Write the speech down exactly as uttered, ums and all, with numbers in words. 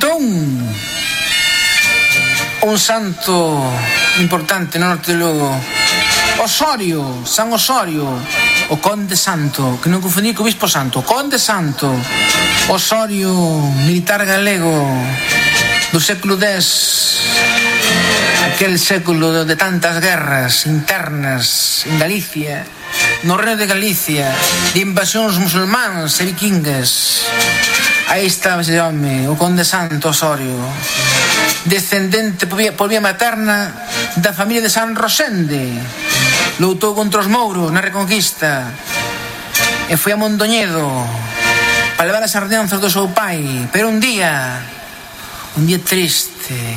Entón, un santo importante no norte de Lugo, Osorio, San Osorio, o Conde Santo, que non confundir co Bispo Santo, o Conde Santo, Osorio, militar galego do século dez, aquel século de tantas guerras internas en Galicia, no reino de Galicia, de invasións musulmáns e vikingas. Aí estaba ese home, o Conde Santo Osorio, descendente por vía, por vía materna da familia de San Rosende. Lutou contra os mouros na Reconquista e foi a Mondoñedo para levar as ordenanzas do seu pai. Pero un día, un día triste,